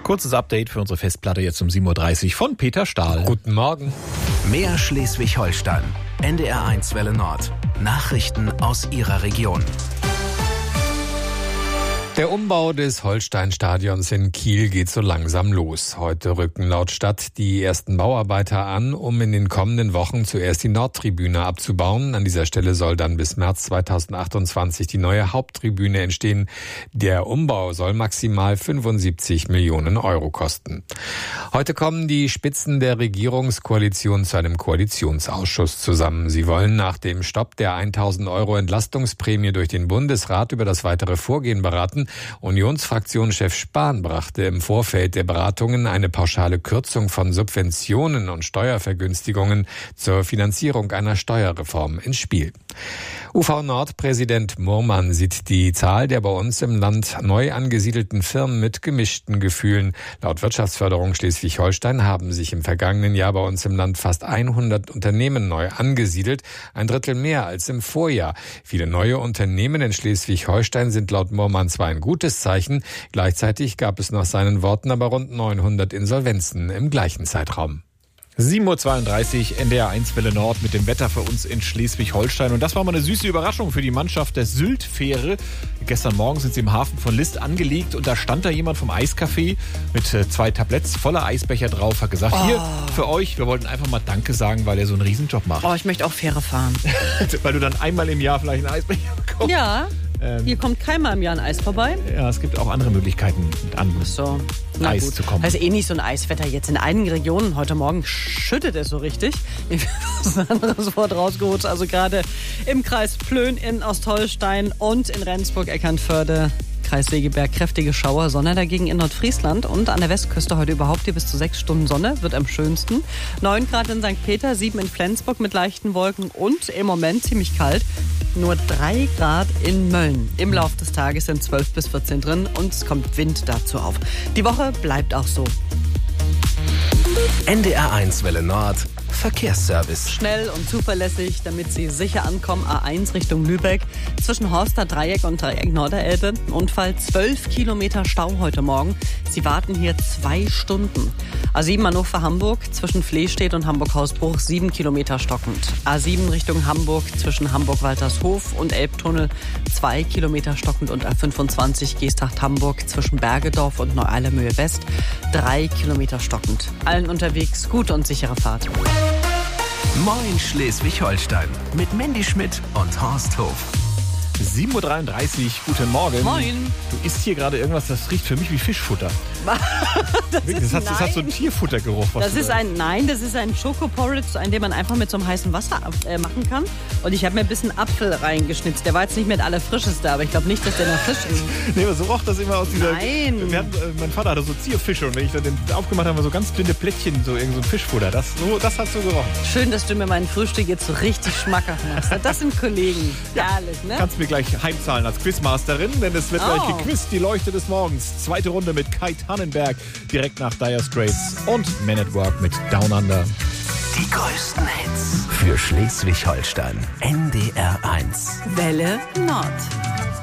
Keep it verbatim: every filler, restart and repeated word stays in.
Kurzes Update für unsere Festplatte jetzt um sieben Uhr dreißig von Peter Stahl. Guten Morgen. Mehr Schleswig-Holstein. N D R eins Welle Nord. Nachrichten aus Ihrer Region. Der Umbau des Holstein-Stadions in Kiel geht so langsam los. Heute rücken laut Stadt die ersten Bauarbeiter an, um in den kommenden Wochen zuerst die Nordtribüne abzubauen. An dieser Stelle soll dann bis März zweitausendachtundzwanzig die neue Haupttribüne entstehen. Der Umbau soll maximal fünfundsiebzig Millionen Euro kosten. Heute kommen die Spitzen der Regierungskoalition zu einem Koalitionsausschuss zusammen. Sie wollen nach dem Stopp der tausend Euro Entlastungsprämie durch den Bundesrat über das weitere Vorgehen beraten. Unionsfraktionschef Spahn brachte im Vorfeld der Beratungen eine pauschale Kürzung von Subventionen und Steuervergünstigungen zur Finanzierung einer Steuerreform ins Spiel. U V Nord-Präsident Murmann sieht die Zahl der bei uns im Land neu angesiedelten Firmen mit gemischten Gefühlen. Laut Wirtschaftsförderung Schleswig-Holstein haben sich im vergangenen Jahr bei uns im Land fast hundert Unternehmen neu angesiedelt, ein Drittel mehr als im Vorjahr. Viele neue Unternehmen in Schleswig-Holstein sind laut Murmann zwar ein gutes Zeichen, gleichzeitig gab es nach seinen Worten aber rund neunhundert Insolvenzen im gleichen Zeitraum. sieben Uhr zweiunddreißig, N D R eins Welle Nord mit dem Wetter für uns in Schleswig-Holstein. Und das war mal eine süße Überraschung für die Mannschaft der Sylt-Fähre. Gestern Morgen sind sie im Hafen von List angelegt und da stand da jemand vom Eiscafé mit zwei Tabletts voller Eisbecher drauf, hat gesagt, oh. hier für euch, wir wollten einfach mal Danke sagen, weil er so einen Riesenjob macht. Oh, ich möchte auch Fähre fahren. Weil du dann einmal im Jahr vielleicht einen Eisbecher bekommst. Ja. Ähm, Hier kommt keinmal im Jahr ein Eis vorbei. Ja, es gibt auch andere Möglichkeiten, an so. Na Eis gut. zu kommen. Also eh nicht so ein Eiswetter jetzt. In einigen Regionen heute Morgen schüttet es so richtig. Mir ist ein anderes Wort rausgerutscht. Also gerade im Kreis Plön in Ostholstein und in Rendsburg-Eckernförde, Kreis Segeberg, kräftige Schauer, Sonne dagegen in Nordfriesland und an der Westküste heute überhaupt hier bis zu sechs Stunden Sonne, wird am schönsten. neun Grad in Sankt Peter, sieben in Flensburg mit leichten Wolken und im Moment ziemlich kalt. Nur drei Grad in Mölln. Im Laufe des Tages sind zwölf bis vierzehn drin und es kommt Wind dazu auf. Die Woche bleibt auch so. N D R eins Welle Nord. Verkehrsservice. Schnell und zuverlässig, damit Sie sicher ankommen. A eins Richtung Lübeck. Zwischen Horster Dreieck und Dreieck Norderelbe. Unfall, zwölf Kilometer Stau heute Morgen. Sie warten hier zwei Stunden. A sieben Hannover Hamburg zwischen Flehstedt und Hamburg-Hausbruch sieben Kilometer stockend. A sieben Richtung Hamburg zwischen Hamburg-Waltershof und Elbtunnel zwei Kilometer stockend und A fünfundzwanzig Geesthacht-Hamburg zwischen Bergedorf und Neu-Eilermühe West drei Kilometer stockend. Allen unterwegs gute und sichere Fahrt. Moin Schleswig-Holstein mit Mandy Schmidt und Horst Hof. sieben Uhr dreiunddreißig, guten Morgen. Moin. Du isst hier gerade irgendwas, das riecht für mich wie Fischfutter. das, Wirklich, ist, das, hat, das hat so einen Tierfuttergeruch. Was das du ist da- ein, nein, das ist ein Schokoporridge, ein, den man einfach mit so einem heißen Wasser äh, machen kann. Und ich habe mir ein bisschen Apfel reingeschnitzt. Der war jetzt nicht mit allerfrischeste, aber ich glaube nicht, dass der nach Fisch riecht. Nee, aber so roch das immer aus dieser... Nein. Wir hatten, äh, mein Vater hatte so Zierfische und wenn ich dann den aufgemacht habe, war so ganz dünne Plättchen, so irgend so ein Fischfutter. Das, so, das hat so gerochen. Schön, dass du mir mein Frühstück jetzt so richtig schmackhaft machst. Das sind Kollegen. Herrlich, ne? Kannst mir gleich heimzahlen als Quizmasterin, denn es wird Oh. gleich gequizt, die Leuchte des Morgens. Zweite Runde mit Kai Tannenberg, direkt nach Dire Straits und Man at Work mit Down Under. Die größten Hits für Schleswig-Holstein. N D R eins. Welle Nord.